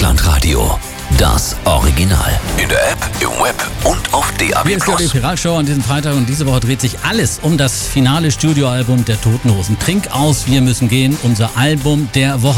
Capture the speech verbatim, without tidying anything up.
Deutschlandradio. Das Original. In der App, im Web und auf D A B Hier Plus. ist die Pirat-Show an diesem Freitag und diese Woche dreht sich alles um das finale Studioalbum der Toten Hosen. Trink aus, wir müssen gehen, unser Album der Woche.